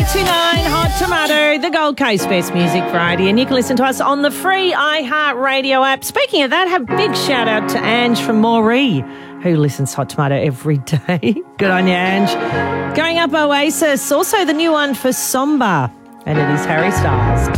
1029 Hot Tomato, the Gold Coast Best Music Variety, and you can listen to us on the free iHeartRadio app. Speaking of that, have a big shout out to Ange from Moree, who listens to Hot Tomato every day. Good on you, Ange. Going up, Oasis, also the new one for Somba, and it is Harry Styles.